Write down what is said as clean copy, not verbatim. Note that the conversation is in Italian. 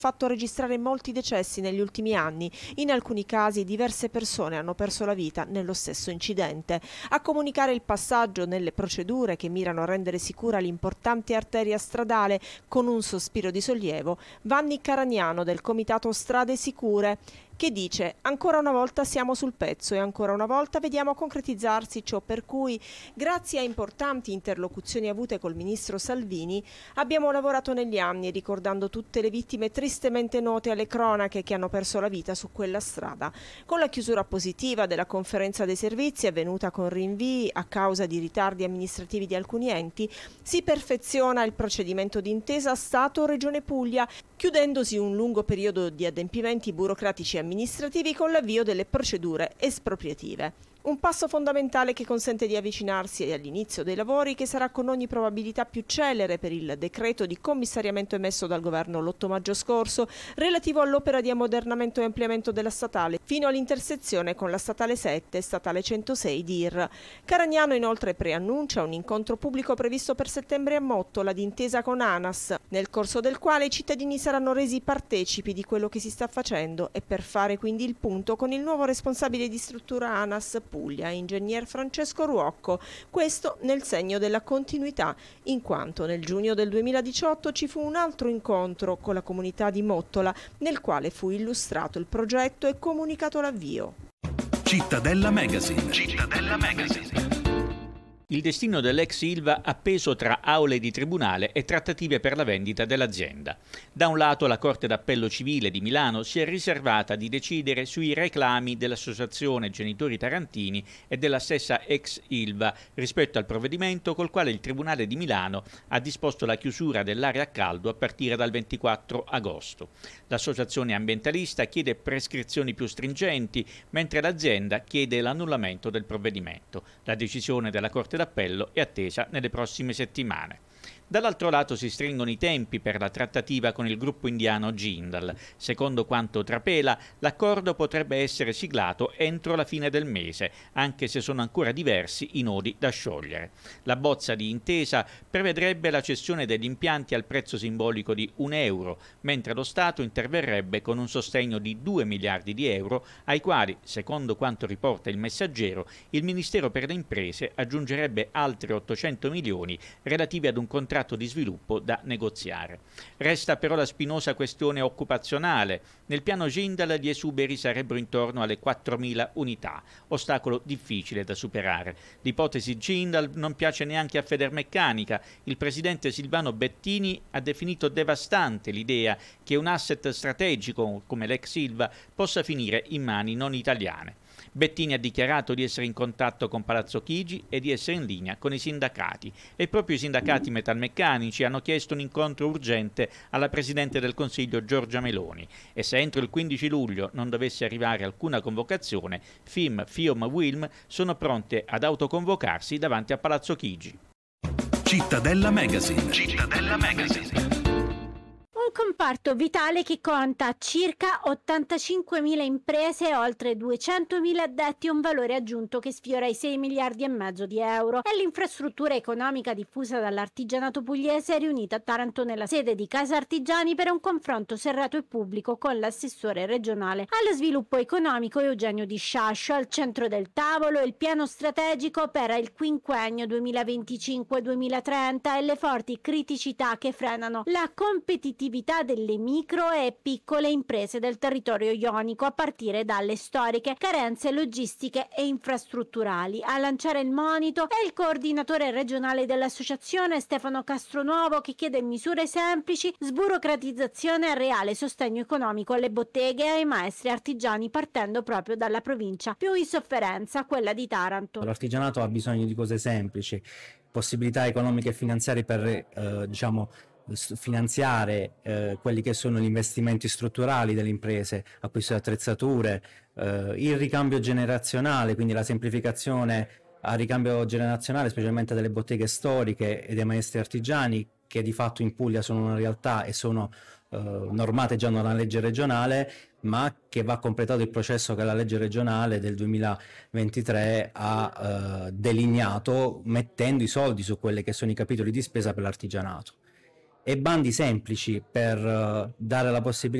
fatto registrare molti decessi negli ultimi anni. In alcuni casi diverse persone hanno perso la vita nello stesso incidente. A comunicare il passaggio nelle procedure che mirano a rendere sicura l'importante arteria stradale con un sospiro di sollievo, Vanni Caragnano del Comitato Strade Sicure, che dice: ancora una volta siamo sul pezzo e ancora una volta vediamo concretizzarsi ciò per cui, grazie a importanti interlocuzioni avute col ministro Salvini, abbiamo lavorato negli anni ricordando tutte le vittime tristemente note alle cronache che hanno perso la vita su quella strada. Con la chiusura positiva della conferenza dei servizi, avvenuta con rinvii a causa di ritardi amministrativi di alcuni enti, si perfeziona il procedimento d'intesa Stato-Regione Puglia, chiudendosi un lungo periodo di adempimenti burocratici e amministrativi con l'avvio delle procedure espropriative. Un passo fondamentale che consente di avvicinarsi all'inizio dei lavori, che sarà con ogni probabilità più celere per il decreto di commissariamento emesso dal governo l'8 maggio scorso, relativo all'opera di ammodernamento e ampliamento della statale fino all'intersezione con la statale 7 e statale 106 di IR. Caragnano inoltre preannuncia un incontro pubblico previsto per settembre a Mottola d'intesa con ANAS, nel corso del quale i cittadini saranno resi partecipi di quello che si sta facendo e per fare quindi il punto con il nuovo responsabile di struttura ANAS Puglia, ingegner Francesco Ruocco, questo nel segno della continuità, in quanto nel giugno del 2018 ci fu un altro incontro con la comunità di Mottola, nel quale fu illustrato il progetto e comunicato l'avvio. Cittadella Magazine. Cittadella Magazine. Il destino dell'ex Ilva appeso tra aule di tribunale e trattative per la vendita dell'azienda. Da un lato la Corte d'Appello Civile di Milano si è riservata di decidere sui reclami dell'Associazione Genitori Tarantini e della stessa ex Ilva rispetto al provvedimento col quale il Tribunale di Milano ha disposto la chiusura dell'area a caldo a partire dal 24 agosto. L'associazione ambientalista chiede prescrizioni più stringenti, mentre l'azienda chiede l'annullamento del provvedimento. La decisione della Corte d'Appello è attesa nelle prossime settimane. Dall'altro lato si stringono i tempi per la trattativa con il gruppo indiano Jindal. Secondo quanto trapela, l'accordo potrebbe essere siglato entro la fine del mese, anche se sono ancora diversi i nodi da sciogliere. La bozza di intesa prevedrebbe la cessione degli impianti al prezzo simbolico di €1, mentre lo Stato interverrebbe con un sostegno di 2 miliardi di euro, ai quali, secondo quanto riporta il Messaggero, il Ministero per le Imprese aggiungerebbe altri 800 milioni relativi ad un contratto di sviluppo da negoziare. Resta però la spinosa questione occupazionale. Nel piano Jindal gli esuberi sarebbero intorno alle 4.000 unità, ostacolo difficile da superare. L'ipotesi Jindal non piace neanche a Federmeccanica. Il presidente Silvano Bettini ha definito devastante l'idea che un asset strategico come l'ex Ilva possa finire in mani non italiane. Bettini ha dichiarato di essere in contatto con Palazzo Chigi e di essere in linea con i sindacati, e proprio i sindacati metalmeccanici hanno chiesto un incontro urgente alla Presidente del Consiglio Giorgia Meloni, e se entro il 15 luglio non dovesse arrivare alcuna convocazione, FIM, FIOM, WILM sono pronte ad autoconvocarsi davanti a Palazzo Chigi. Cittadella Magazine. Cittadella Magazine. Un comparto vitale che conta circa 85.000 imprese e oltre 200.000 addetti, un valore aggiunto che sfiora i 6 miliardi e mezzo di euro. È l'infrastruttura economica diffusa dall'artigianato pugliese riunita a Taranto nella sede di Casa Artigiani per un confronto serrato e pubblico con l'assessore regionale allo sviluppo economico Eugenio Di Sciascio. Al centro del tavolo il piano strategico per il quinquennio 2025-2030 e le forti criticità che frenano la competitività delle micro e piccole imprese del territorio ionico, a partire dalle storiche carenze logistiche e infrastrutturali. A lanciare il monito è il coordinatore regionale dell'associazione Stefano Castronuovo, che chiede misure semplici, sburocratizzazione e reale sostegno economico alle botteghe e ai maestri artigiani, partendo proprio dalla provincia più in sofferenza, quella di Taranto. L'artigianato ha bisogno di cose semplici, possibilità economiche e finanziarie per finanziare quelli che sono gli investimenti strutturali delle imprese, acquisto di attrezzature, il ricambio generazionale, quindi la semplificazione al ricambio generazionale, specialmente delle botteghe storiche e dei maestri artigiani, che di fatto in Puglia sono una realtà e sono normate già nella legge regionale, ma che va completato il processo che la legge regionale del 2023 ha delineato, mettendo i soldi su quelli che sono i capitoli di spesa per l'artigianato. e bandi semplici per dare la possibilità